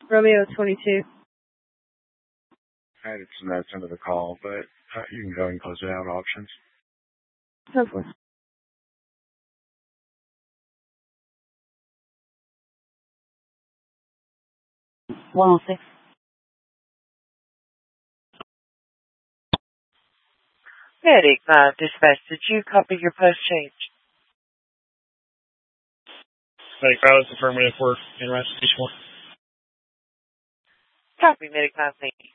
Romeo 22. I added some notes into the call, but you can go and close it out. Options. Hopefully. $106. Medic 9 dispatch, did you copy your post change? Medic 5, that's affirmative for in route to station 1. Copy, Medic 9, thank you.